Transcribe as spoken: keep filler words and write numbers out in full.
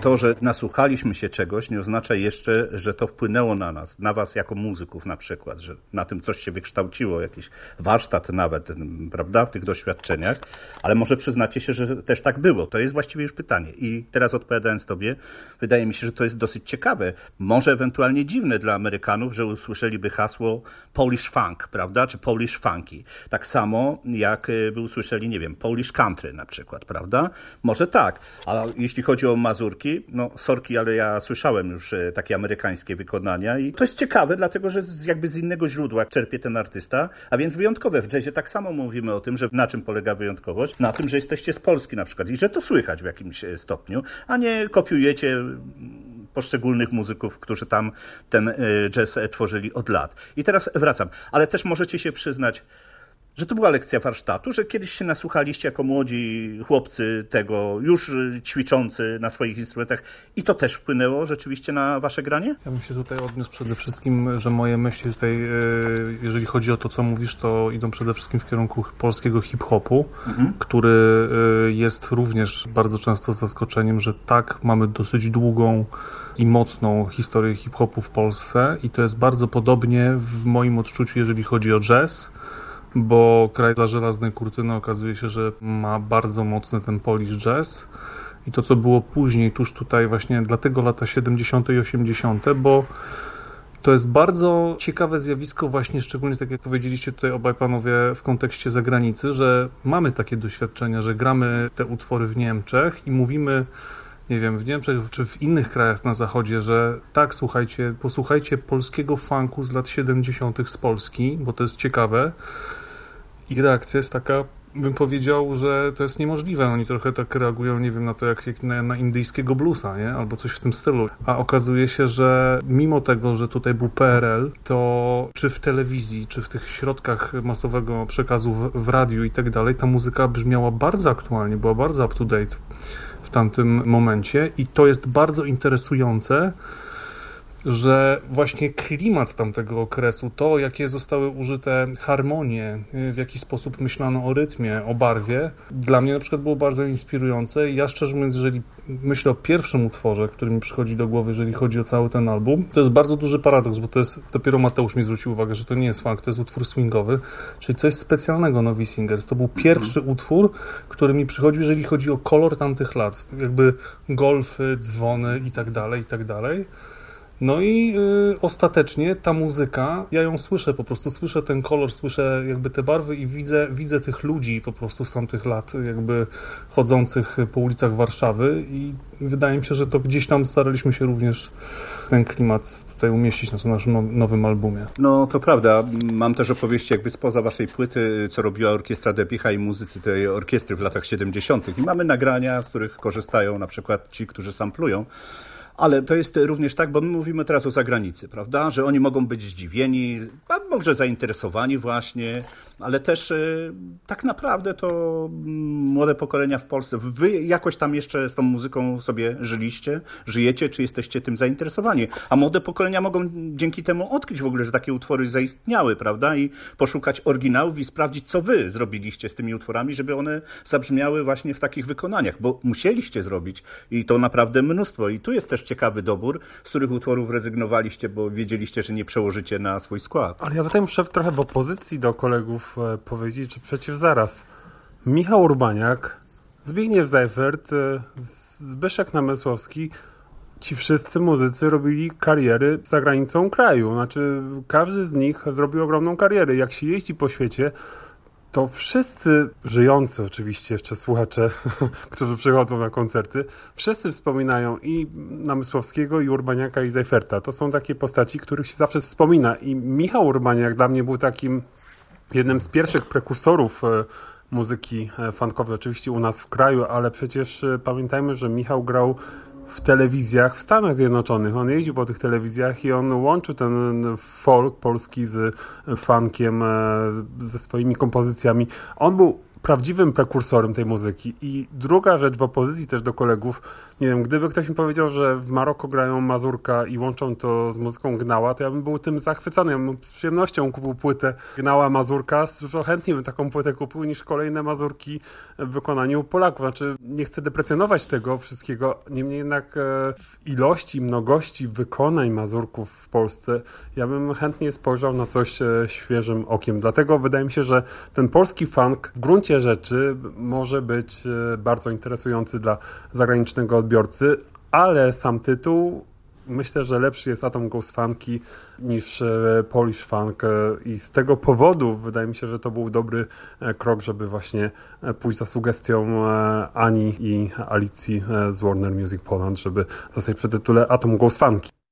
to, że nasłuchaliśmy się czegoś, nie oznacza jeszcze, że to wpłynęło na nas, na was jako muzyków na przykład, że na tym coś się wykształciło, jakiś warsztat nawet, prawda, w tych doświadczeniach, ale może przyznacie się, że też tak było. To jest właściwie już pytanie. I teraz odpowiadając tobie, wydaje mi się, że to jest dosyć ciekawe. Może ewentualnie dziwne dla Amerykanów, że usłyszeliby hasło Polish funk, prawda, czy Polish funky. Tak samo jak by usłyszeli, nie wiem, Polish country na przykład, prawda? Może tak, ale jeśli chodzi o mazurki, no sorki, ale ja słyszałem już takie amerykańskie wykonania i to jest ciekawe, dlatego że z, jakby z innego źródła czerpie ten artysta, a więc wyjątkowe. W jazzie tak samo mówimy o tym, że na czym polega wyjątkowość? Na tym, że jesteście z Polski na przykład i że to słychać w jakimś stopniu, a nie kopiujecie poszczególnych muzyków, którzy tam ten jazz tworzyli od lat. I teraz wracam, ale też możecie się przyznać, że to była lekcja warsztatu, że kiedyś się nasłuchaliście jako młodzi chłopcy tego, już ćwiczący na swoich instrumentach i to też wpłynęło rzeczywiście na wasze granie? Ja bym się tutaj odniósł przede wszystkim, że moje myśli tutaj, jeżeli chodzi o to, co mówisz, to idą przede wszystkim w kierunku polskiego hip-hopu, mhm. który jest również bardzo często zaskoczeniem, że tak, mamy dosyć długą i mocną historię hip-hopu w Polsce i to jest bardzo podobnie w moim odczuciu, jeżeli chodzi o jazz, bo kraj za żelaznej kurtyny okazuje się, że ma bardzo mocny ten Polish jazz i to, co było później, tuż tutaj właśnie dlatego lata siedemdziesiąte i osiemdziesiąte, bo to jest bardzo ciekawe zjawisko właśnie, szczególnie tak jak powiedzieliście tutaj obaj panowie w kontekście zagranicy, że mamy takie doświadczenia, że gramy te utwory w Niemczech i mówimy, nie wiem, w Niemczech czy w innych krajach na zachodzie, że tak, słuchajcie, posłuchajcie polskiego funku z lat siedemdziesiątych z Polski, bo to jest ciekawe. I reakcja jest taka, bym powiedział, że to jest niemożliwe. Oni trochę tak reagują, nie wiem, na to jak, jak na, na indyjskiego bluesa, nie? Albo coś w tym stylu. A okazuje się, że mimo tego, że tutaj był P R L, to czy w telewizji, czy w tych środkach masowego przekazu w, w radiu i tak dalej, ta muzyka brzmiała bardzo aktualnie, była bardzo up to date w tamtym momencie i to jest bardzo interesujące, że właśnie klimat tamtego okresu, to jakie zostały użyte harmonie, w jaki sposób myślano o rytmie, o barwie, dla mnie na przykład było bardzo inspirujące. Ja szczerze mówiąc, jeżeli myślę o pierwszym utworze, który mi przychodzi do głowy, jeżeli chodzi o cały ten album, to jest bardzo duży paradoks, bo to jest, dopiero Mateusz mi zwrócił uwagę, że to nie jest funk, to jest utwór swingowy, czyli coś specjalnego Novi Singers. To był pierwszy utwór, który mi przychodzi, jeżeli chodzi o kolor tamtych lat, jakby golfy, dzwony i tak dalej, i tak dalej. No i y, ostatecznie ta muzyka, ja ją słyszę po prostu, słyszę ten kolor, słyszę jakby te barwy i widzę, widzę tych ludzi po prostu z tamtych lat jakby chodzących po ulicach Warszawy i wydaje mi się, że to gdzieś tam staraliśmy się również ten klimat tutaj umieścić na naszym nowym albumie. No to prawda, mam też opowieści jakby spoza waszej płyty, co robiła Orkiestra Debicha i muzycy tej orkiestry w latach siedemdziesiątych i mamy nagrania, z których korzystają na przykład ci, którzy samplują. Ale to jest również tak, bo my mówimy teraz o zagranicy, prawda, że oni mogą być zdziwieni, a może zainteresowani właśnie, ale też y, tak naprawdę to młode pokolenia w Polsce, wy jakoś tam jeszcze z tą muzyką sobie żyliście, żyjecie, czy jesteście tym zainteresowani, a młode pokolenia mogą dzięki temu odkryć w ogóle, że takie utwory zaistniały, prawda, i poszukać oryginałów i sprawdzić, co wy zrobiliście z tymi utworami, żeby one zabrzmiały właśnie w takich wykonaniach, bo musieliście zrobić i to naprawdę mnóstwo i tu jest też ciekawy dobór, z których utworów rezygnowaliście, bo wiedzieliście, że nie przełożycie na swój skład. Ale ja tutaj muszę trochę w opozycji do kolegów e, powiedzieć, że przecież zaraz Michał Urbaniak, Zbigniew Seifert, e, Zbyszek Namysłowski, ci wszyscy muzycy robili kariery za granicą kraju. Znaczy każdy z nich zrobił ogromną karierę. Jak się jeździ po świecie, to wszyscy żyjący oczywiście jeszcze słuchacze, którzy przychodzą na koncerty, wszyscy wspominają i Namysłowskiego, i Urbaniaka, i Seiferta. To są takie postaci, których się zawsze wspomina. I Michał Urbaniak dla mnie był takim jednym z pierwszych prekursorów muzyki funkowej, oczywiście u nas w kraju, ale przecież pamiętajmy, że Michał grał w telewizjach w Stanach Zjednoczonych. On jeździł po tych telewizjach i on łączył ten folk polski z funkiem, ze swoimi kompozycjami. On był prawdziwym prekursorem tej muzyki. I druga rzecz w opozycji też do kolegów, nie wiem, gdyby ktoś mi powiedział, że w Maroko grają mazurka i łączą to z muzyką Gnała, to ja bym był tym zachwycony. Ja bym z przyjemnością kupił płytę Gnała Mazurka, dużo chętniej bym taką płytę kupił niż kolejne mazurki w wykonaniu Polaków. Znaczy, nie chcę deprecjonować tego wszystkiego, niemniej jednak w ilości, mnogości wykonań mazurków w Polsce ja bym chętnie spojrzał na coś świeżym okiem. Dlatego wydaje mi się, że ten polski funk w gruncie rzeczy może być bardzo interesujący dla zagranicznego odbiorcy, ale sam tytuł myślę, że lepszy jest Atom Goes Funky niż Polish Funk i z tego powodu wydaje mi się, że to był dobry krok, żeby właśnie pójść za sugestią Ani i Alicji z Warner Music Poland, żeby zostać przy tytule Atom Goes Funky.